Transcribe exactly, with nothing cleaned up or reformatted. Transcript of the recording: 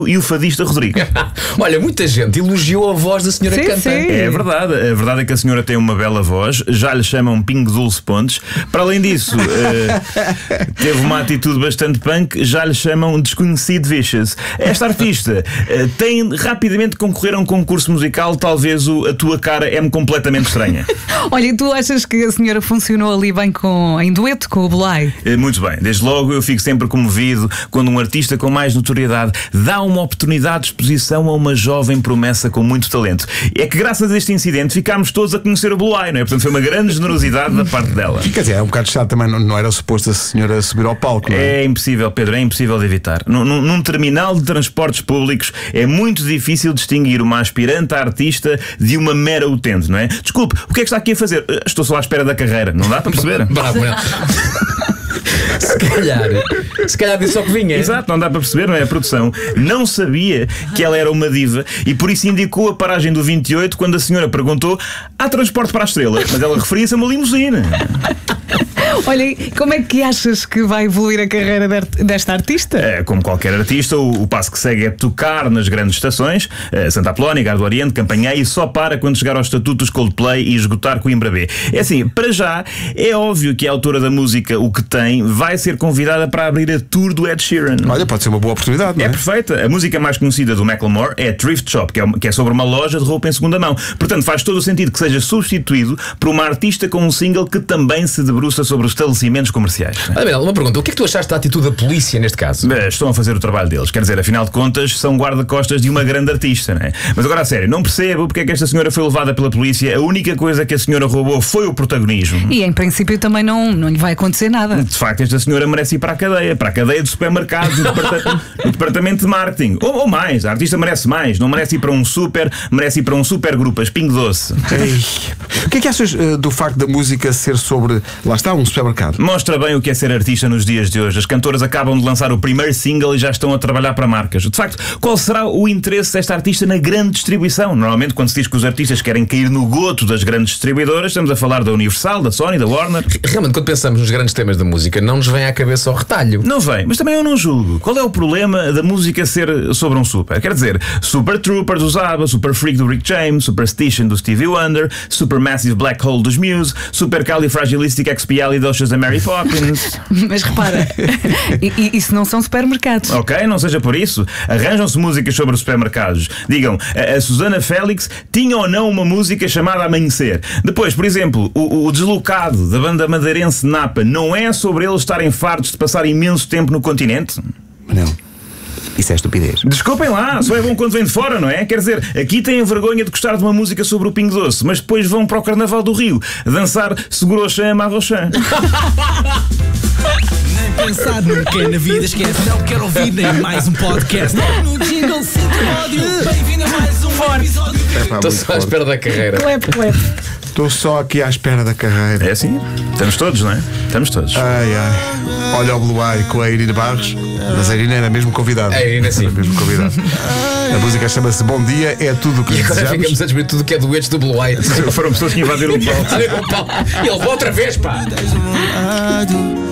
e o fadista Rodrigo. Olha, muita gente elogiou a voz da senhora sim, cantante. Sim. É verdade, a verdade é que a senhora tem uma bela voz, já lhe chamam Pingo Dulce Pontes. Para além disso, uh, teve uma atitude bastante punk, já lhe chamam Desconhecido Vicious. Esta artista uh, tem rapidamente concorrer a um concurso musical, talvez o A Tua Cara É-me Completamente Estranha. Olha, e tu achas que a senhora funcionou ali bem com, em dueto com o Blay? Uh, muito bem, desde logo eu fico sempre comovido quando um artista com mais notoriedade dá uma oportunidade de exposição a uma jovem promessa com muito talento. É que graças a este incidente ficámos todos a conhecer o Blue Eye, não é? Portanto, foi uma grande generosidade da parte dela. Quer dizer, é um bocado chato também, não, não era suposto a senhora subir ao palco, não é? É impossível, Pedro, é impossível de evitar. Num, num, num terminal de transportes públicos é muito difícil distinguir uma aspirante a artista de uma mera utente, não é? Desculpe, o que é que está aqui a fazer? Estou só à espera da carreira, não dá para perceber? Bravo, não. Se calhar, se calhar disse só que vinha. Exato, não dá para perceber, não é? A produção não sabia que ela era uma diva e por isso indicou a paragem do vinte e oito quando a senhora perguntou: há transporte para a Estrela? Mas ela referia-se a uma limusine. Olha, como é que achas que vai evoluir a carreira desta artista? É, como qualquer artista, o, o passo que segue é tocar nas grandes estações, Santa Apolónia, Gare do Oriente, Campanhã, e só para quando chegar aos estatutos Coldplay e esgotar Coimbra B. É assim, para já, é óbvio que a autora da música O Que Tem vai ser convidada para abrir a tour do Ed Sheeran. Olha, pode ser uma boa oportunidade, não é? É perfeita. A música mais conhecida do Macklemore é Thrift Shop, que é, que é sobre uma loja de roupa em segunda mão. Portanto, faz todo o sentido que seja substituído por uma artista com um single que também se debruça sobre os estabelecimentos comerciais. Olha, Miguel, uma pergunta: o que é que tu achaste da atitude da polícia neste caso? Bem, estão a fazer o trabalho deles. Quer dizer, afinal de contas, são guarda-costas de uma grande artista, não é? Mas agora, a sério, não percebo porque é que esta senhora foi levada pela polícia. A única coisa que a senhora roubou foi o protagonismo. E em princípio também não, não lhe vai acontecer nada. De facto, esta senhora merece ir para a cadeia, para a cadeia de supermercados, no departamento, no departamento de marketing. Ou, ou mais, a artista merece mais. Não merece ir para um super, merece ir para um super grupo, as Pingo Doce. Ei. O que é que achas uh, do facto da música ser sobre, lá está, um supermercado? Mostra bem o que é ser artista nos dias de hoje. As cantoras acabam de lançar o primeiro single e já estão a trabalhar para marcas. De facto, qual será o interesse desta artista na grande distribuição? Normalmente, quando se diz que os artistas querem cair no goto das grandes distribuidoras, estamos a falar da Universal, da Sony, da Warner. Realmente, quando pensamos nos grandes temas da música, não nos vem à cabeça o retalho. Não vem, mas também eu não julgo. Qual é o problema da música ser sobre um super? Quer dizer, Super Trooper dos ABBA, Super Freak do Rick James, Superstition do Stevie Wonder, Supermassive Black Hole dos Muse, Super Califragilisticexpialidocious da Mary Poppins. Mas repara, e, e, isso não são supermercados. Ok, não seja por isso. Arranjam-se músicas sobre os supermercados. Digam, a, a Susana Félix tinha ou não uma música chamada Amanhecer. Depois, por exemplo, o, o Deslocado da banda madeirense Napa não é sobre eles estarem fartos de passar imenso tempo no continente? Não. Isso é estupidez. Desculpem lá, só é bom quando vem de fora, não é? Quer dizer, aqui têm vergonha de gostar de uma música sobre o Pingo Doce, mas depois vão para o Carnaval do Rio dançar Seguro Chan, Marro Chan. Nem pensar nunca na vida, esquece. Não quero ouvir nem mais um podcast. No jingle sinto ódio. Bem-vindo a mais um episódio. Estou só à espera da carreira. Clep, clep. Estou só aqui à espera da carreira. É assim? Estamos todos, não é? Estamos todos. Ai, ai. Olha o Blue Eye com a Irina Barros. Mas a Irina era mesmo convidada. A Irina, sim. Era mesmo convidada. A música chama-se Bom Dia, é tudo o que E agora desejamos. ficamos a descobrir tudo o que é duetos do Blue Eye. Foram pessoas que invadiram o palco. E ele volta outra vez, pá. Tens um lado